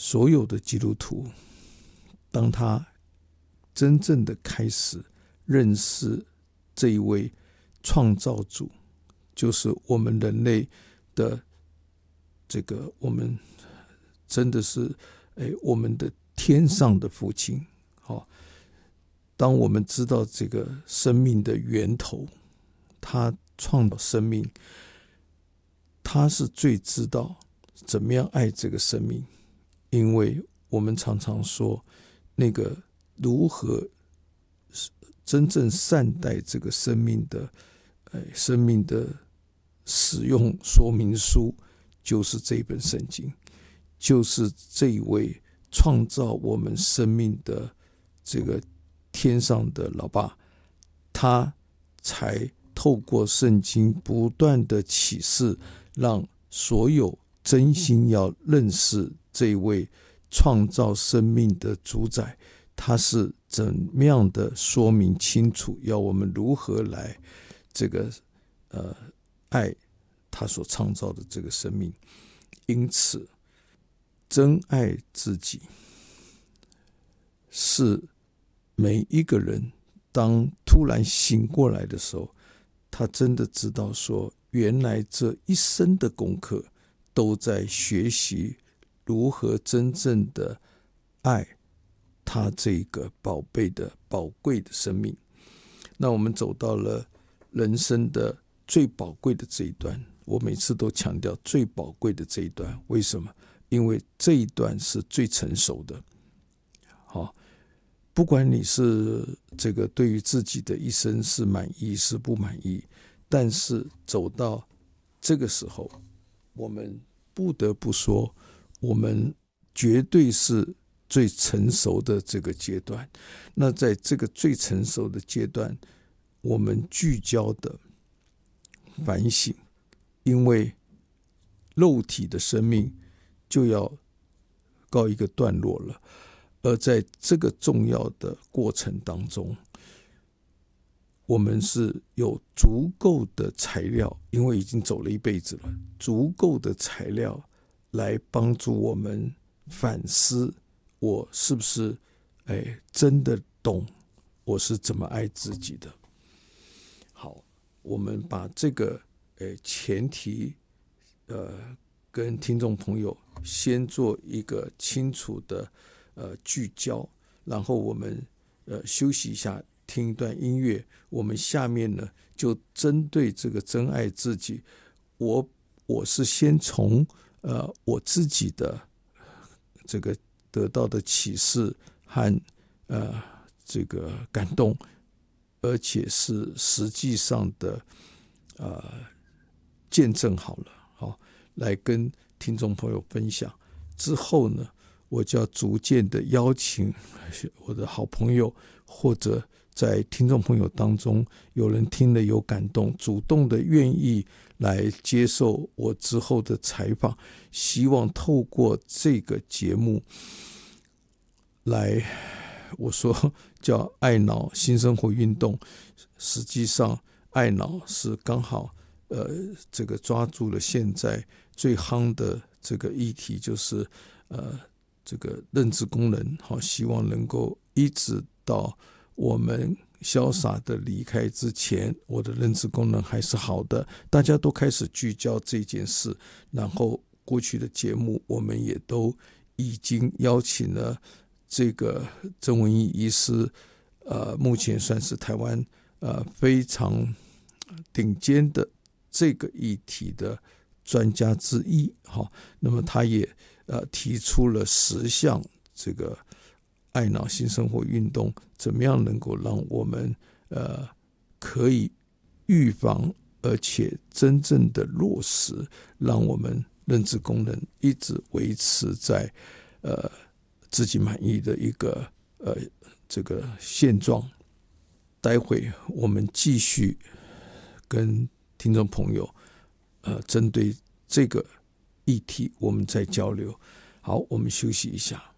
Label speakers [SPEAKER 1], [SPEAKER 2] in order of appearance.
[SPEAKER 1] 所有的基督徒，当他真正的开始认识这一位创造主，就是我们人类的这个，我们真的是我们的天上的父亲。当我们知道这个生命的源头，他创造生命，他是最知道怎么样爱这个生命。因为我们常常说，那个如何真正善待这个生命的使用说明书，就是这一本圣经，就是这一位创造我们生命的这个天上的老爸，他才透过圣经不断的启示，让所有真心要认识这位创造生命的主宰，他是怎么样的说明清楚，要我们如何来这个爱他所创造的这个生命。因此真爱自己是每一个人当突然醒过来的时候，他真的知道说，原来这一生的功课都在学习如何真正的爱他这个宝贝的宝贵的生命。那我们走到了人生的最宝贵的这一段，我每次都强调最宝贵的这一段，为什么？因为这一段是最成熟的。不管你是这个对于自己的一生是满意是不满意，但是走到这个时候，我们不得不说，我们绝对是最成熟的这个阶段。那在这个最成熟的阶段，我们聚焦的反省，因为肉体的生命就要告一个段落了，而在这个重要的过程当中，我们是有足够的材料，因为已经走了一辈子了，足够的材料来帮助我们反思，我是不是真的懂我是怎么爱自己的。好，我们把这个前提跟听众朋友先做一个清楚的聚焦，然后我们休息一下，听一段音乐。我们下面呢就针对这个真爱自己，我是先从我自己的这个得到的启示和这个感动，而且是实际上的见证好了，来跟听众朋友分享。之后呢，我就要逐渐的邀请我的好朋友，或者在听众朋友当中有人听了有感动，主动的愿意来接受我之后的采访，希望透过这个节目来，我说叫爱脑新生活运动，实际上爱脑是刚好这个抓住了现在最夯的这个议题，就是这个认知功能，希望能够一直到我们潇洒的离开之前，我的认知功能还是好的。大家都开始聚焦这件事，然后过去的节目我们也都已经邀请了这个曾文义医师，目前算是台湾非常顶尖的这个议题的专家之一。那么他也提出了10项这个爱脑新生活运动怎么样能够让我们可以预防，而且真正的落实，让我们认知功能一直维持在自己满意的一个这个现状。待会我们继续跟听众朋友针对这个议题我们再交流。好，我们休息一下。